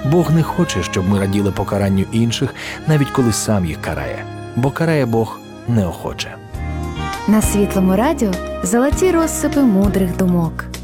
Бог не хоче, щоб ми раділи покаранню інших, навіть коли сам їх карає. Бо карає Бог неохоче. На Світлому радіо золоті розсипи мудрих думок.